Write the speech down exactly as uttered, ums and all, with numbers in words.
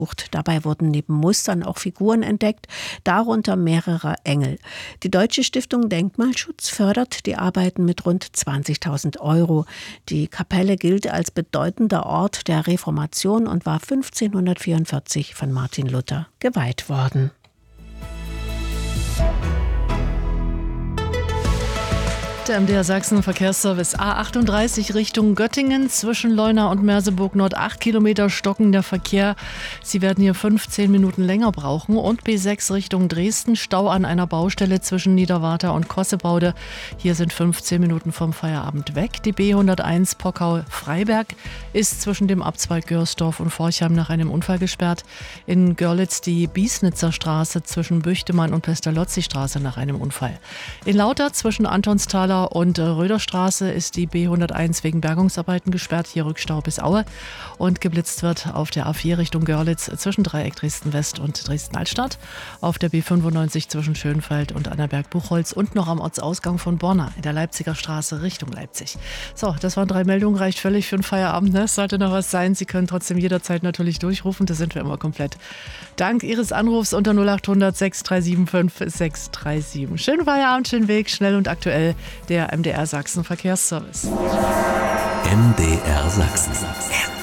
Dabei wurden neben Mustern auch Figuren entdeckt, darunter mehrere Engel. Die Deutsche Stiftung Denkmalschutz fördert die Arbeiten mit rund zwanzigtausend Euro. Die Kapelle gilt als bedeutender Ort der Reformation und war fünfzehnhundertvierundvierzig von Martin Luther geweiht worden. Der M D R Sachsen Verkehrsservice A achtunddreißig Richtung Göttingen zwischen Leuna und Merseburg Nord acht Kilometer stockender Verkehr. Sie werden hier fünfzehn Minuten länger brauchen. Und B sechs Richtung Dresden, Stau an einer Baustelle zwischen Niederwarter und Kossebaude. Hier sind fünfzehn Minuten vom Feierabend weg. Die B hunderteins Pockau-Freiberg ist zwischen dem Abzweig Görsdorf und Forchheim nach einem Unfall gesperrt. In Görlitz die Biesnitzer Straße zwischen Büchtemann und Pestalozzi-Straße nach einem Unfall. In Lauter zwischen Antonsthaler und Röderstraße ist die B hunderteins wegen Bergungsarbeiten gesperrt, hier Rückstau bis Aue. Und geblitzt wird auf der A vier Richtung Görlitz zwischen Dreieck Dresden-West und Dresden-Altstadt, auf der B fünfundneunzig zwischen Schönfeld und Annaberg-Buchholz und noch am Ortsausgang von Borna in der Leipziger Straße Richtung Leipzig. So, das waren drei Meldungen, reicht völlig für den Feierabend. Ne? Sollte noch was sein, Sie können trotzdem jederzeit natürlich durchrufen, da sind wir immer komplett. Dank Ihres Anrufs unter null achthundert sechs drei sieben fünf sechs drei sieben. Schönen Feierabend, schönen Weg, schnell und aktuell. Der M D R Sachsen Verkehrsservice. M D R Sachsen.